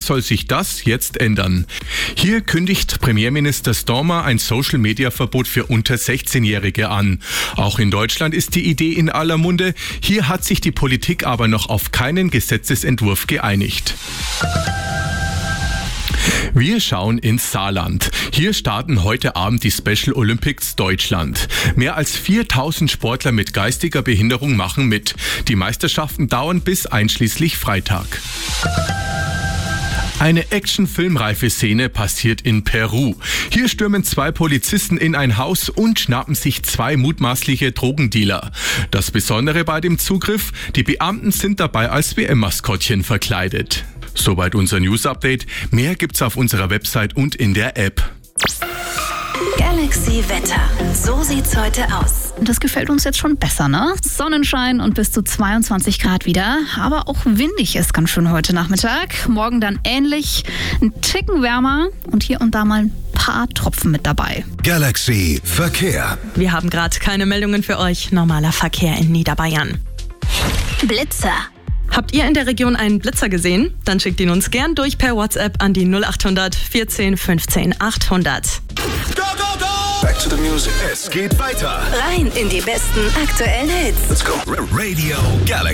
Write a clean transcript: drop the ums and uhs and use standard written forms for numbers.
soll sich das jetzt ändern. Hier kündigt Premierminister Starmer ein Social-Media-Verbot für unter 16-Jährige an. Auch in Deutschland ist die Idee in aller Munde. Hier hat sich die Politik aber noch auf keinen Gesetzesentwurf geeinigt. Wir schauen ins Saarland. Hier starten heute Abend die Special Olympics Deutschland. Mehr als 4000 Sportler mit geistiger Behinderung machen mit. Die Meisterschaften dauern bis einschließlich Freitag. Eine actionfilmreife Szene passiert in Peru. Hier stürmen 2 Polizisten in ein Haus und schnappen sich 2 mutmaßliche Drogendealer. Das Besondere bei dem Zugriff, die Beamten sind dabei als WM-Maskottchen verkleidet. Soweit unser News-Update. Mehr gibt's auf unserer Website und in der App. Galaxy Wetter. So sieht's heute aus. Das gefällt uns jetzt schon besser, ne? Sonnenschein und bis zu 22 Grad wieder. Aber auch windig ist ganz schön heute Nachmittag. Morgen dann ähnlich. Ein Ticken wärmer und hier und da mal ein paar Tropfen mit dabei. Galaxy Verkehr. Wir haben gerade keine Meldungen für euch. Normaler Verkehr in Niederbayern. Blitzer. Habt ihr in der Region einen Blitzer gesehen? Dann schickt ihn uns gern durch per WhatsApp an die 0800 14 15 800. Go, go, go! Back to the music. Es geht weiter. Rein in die besten aktuellen Hits. Let's go. Radio Galaxy.